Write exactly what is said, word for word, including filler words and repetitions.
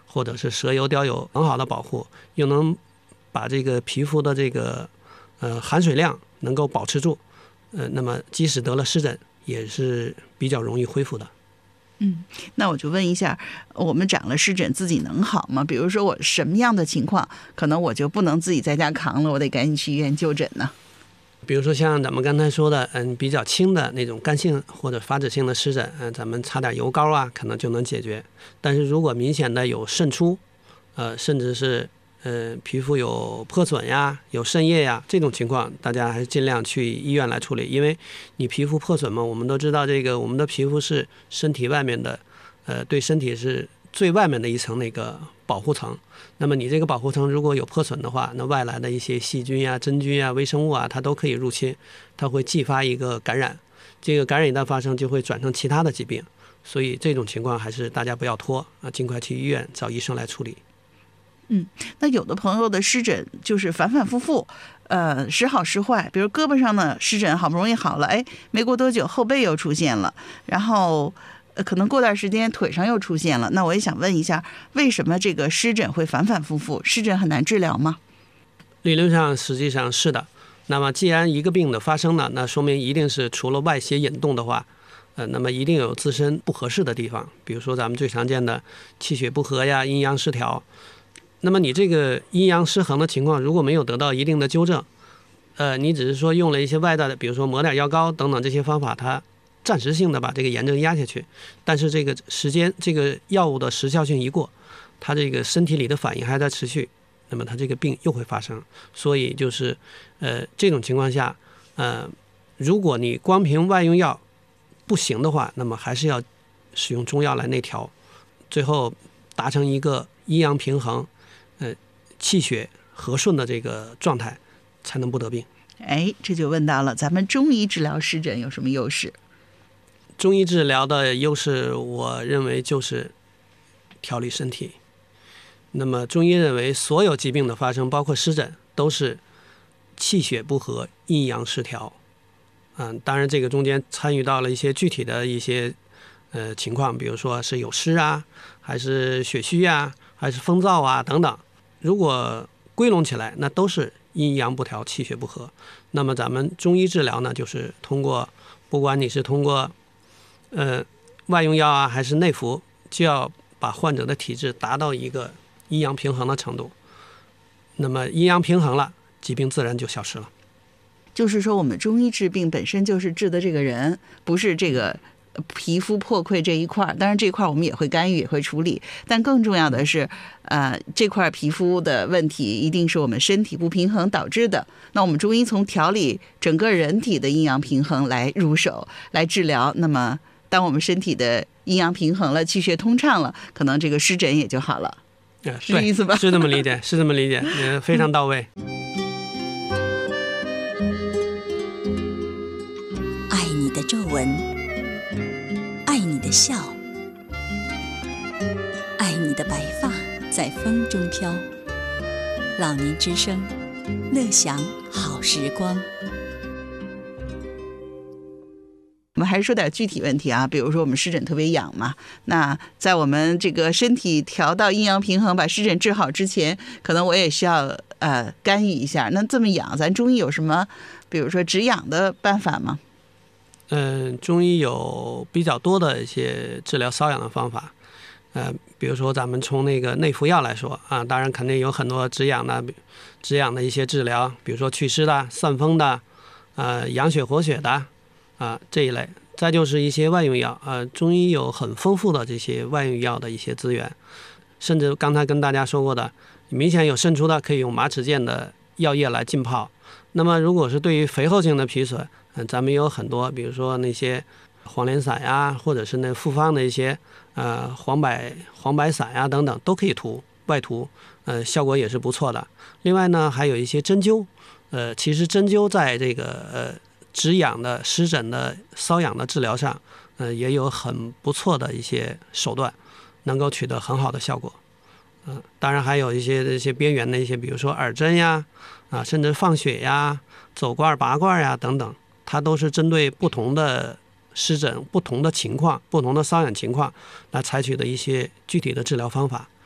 或者是蛇油貂有很好的保护，又能把这个皮肤的这个呃含水量能够保持住，呃，那么即使得了湿疹也是比较容易恢复的。 嗯，那我就问一下，我们长了湿疹自己能好吗？比如说我什么样的情况，可能我就不能自己在家扛了，我得赶紧去医院就诊呢？ 比如说像咱们刚才说的，嗯，比较轻的那种干性或者发脂性的湿疹，嗯，咱们擦点油膏啊，可能就能解决。但是如果明显的有渗出，呃，甚至是呃皮肤有破损呀、有渗液呀这种情况，大家还是尽量去医院来处理。因为你皮肤破损嘛，我们都知道这个我们的皮肤是身体外面的，呃，对身体是最外面的一层那个保护层。那么你这个保护层如果有破损的话，那外来的一些细菌呀、真菌呀、微生物啊，它都可以入侵，它会继发一个感染。这个感染一旦发生，就会转成其他的疾病。所以这种情况还是大家不要拖啊，尽快去医院找医生来处理。 嗯，那有的朋友的湿疹就是反反复复，呃，时好时坏。比如胳膊上的湿疹好不容易好了，哎，没过多久后背又出现了，然后呃，可能过段时间腿上又出现了。那我也想问一下，为什么这个湿疹会反反复复？湿疹很难治疗吗？ 理论上实际上是的。那么既然一个病的发生了，那说明一定是除了外邪引动的话，呃，那么一定有自身不合适的地方。比如说咱们最常见的气血不和呀、阴阳失调。那么你这个阴阳失衡的情况如果没有得到一定的纠正，呃，你只是说用了一些外在的，比如说抹点药膏等等这些方法，它暂时性的把这个炎症压下去，但是这个时间这个药物的时效性一过，它这个身体里的反应还在持续，那么它这个病又会发生。所以就是呃这种情况下，呃，如果你光凭外用药不行的话，那么还是要使用中药来内调，最后达成一个阴阳平衡，呃，气血和顺的这个状态，才能不得病。 哎，这就问到了，咱们中医治疗湿疹有什么优势？ 中医治疗的优势，我认为就是调理身体。那么中医认为，所有疾病的发生，包括湿疹，都是气血不和、阴阳失调。嗯，当然这个中间参与到了一些具体的一些呃情况，比如说是有湿啊，还是血虚啊，还是风燥啊等等。如果归拢起来，那都是阴阳不调、气血不和。那么咱们中医治疗呢，就是通过，不管你是通过呃外用药啊，还是内服，就要把患者的体质达到一个阴阳平衡的程度。那么阴阳平衡了，疾病自然就消失了。 就是说我们中医治病本身就是治的这个人，不是这个皮肤破溃这一块。当然这一块我们也会干预也会处理，但更重要的是呃，这块皮肤的问题一定是我们身体不平衡导致的。那我们中医从调理整个人体的阴阳平衡来入手来治疗，那么当我们身体的阴阳平衡了，气血通畅了，可能这个湿疹也就好了。是这意思吧？ 是这么理解，是这么理解，嗯，非常到位。 爱你的皱纹，爱你的笑，爱你的白发在风中飘。老年之声，乐享好时光。 我们还是说点具体问题啊，比如说我们湿疹特别痒嘛，那在我们这个身体调到阴阳平衡，把湿疹治好之前，可能我也需要呃干预一下。那这么痒，咱中医有什么，比如说止痒的办法吗？ 嗯，中医有比较多的一些治疗瘙痒的方法，呃，比如说咱们从那个内服药来说啊，当然肯定有很多止痒的、止痒的一些治疗，比如说祛湿的、散风的，呃，养血活血的。啊，这一类，再就是一些外用药，呃，中医有很丰富的这些外用药的一些资源，甚至刚才跟大家说过的，明显有渗出的，可以用马齿苋的药液来浸泡。那么，如果是对于肥厚性的皮损，嗯、呃，咱们有很多，比如说那些黄连散呀，或者是那复方的一些呃黄柏黄柏散呀等等，都可以涂外涂，呃，效果也是不错的。另外呢，还有一些针灸，呃，其实针灸在这个呃。止痒的、湿疹的、瘙痒的治疗上，呃，也有很不错的一些手段，能够取得很好的效果。嗯、呃，当然还有一些这些边缘的一些，比如说耳针呀，啊，甚至放血呀、走罐、拔罐呀等等，它都是针对不同的湿疹、不同的情况、不同的瘙痒情况来采取的一些具体的治疗方法。